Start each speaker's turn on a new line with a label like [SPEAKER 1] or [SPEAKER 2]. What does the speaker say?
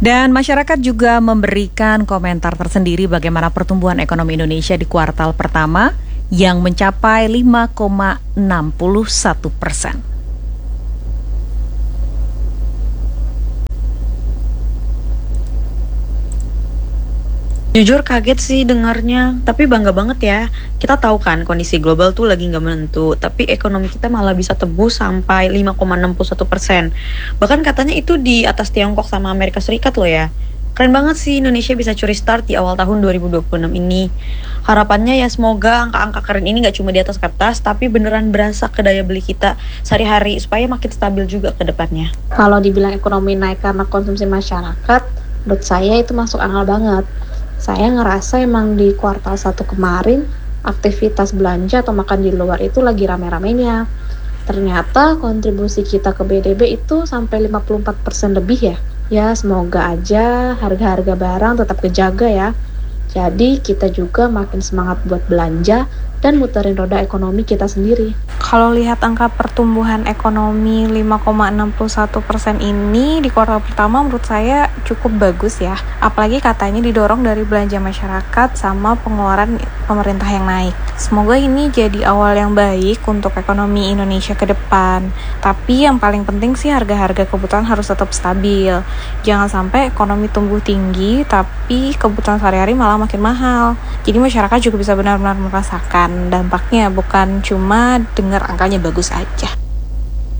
[SPEAKER 1] Dan masyarakat juga memberikan komentar tersendiri bagaimana pertumbuhan ekonomi Indonesia di kuartal pertama yang mencapai 5,61%.
[SPEAKER 2] Jujur kaget sih dengarnya, tapi bangga banget ya. Kita tahu kan kondisi global tuh lagi nggak menentu, tapi ekonomi kita malah bisa tembus sampai 5,61%. Bahkan katanya itu di atas Tiongkok sama Amerika Serikat loh ya. Keren banget sih Indonesia bisa curi start di awal tahun 2026 ini. Harapannya ya semoga angka-angka keren ini nggak cuma di atas kertas, tapi beneran berasa ke daya beli kita sehari-hari supaya makin stabil juga ke depannya.
[SPEAKER 3] Kalau dibilang ekonomi naik karena konsumsi masyarakat, menurut saya itu masuk akal banget. Saya ngerasa emang di kuartal 1 kemarin, aktivitas belanja atau makan di luar itu lagi rame-ramenya. Ternyata kontribusi kita ke BDB itu sampai 54% lebih ya. Ya, semoga aja harga-harga barang tetap kejaga ya. Jadi kita juga makin semangat buat belanja dan muterin roda ekonomi kita sendiri.
[SPEAKER 4] Kalau lihat angka pertumbuhan ekonomi 5,61% ini di kuartal pertama menurut saya cukup bagus ya. Apalagi katanya didorong dari belanja masyarakat sama pengeluaran pemerintah yang naik. Semoga ini jadi awal yang baik untuk ekonomi Indonesia ke depan. Tapi yang paling penting sih harga-harga kebutuhan harus tetap stabil. Jangan sampai ekonomi tumbuh tinggi tapi kebutuhan sehari-hari malah makin mahal. Jadi masyarakat juga bisa benar-benar merasakan dampaknya, bukan cuma dengar angkanya bagus aja.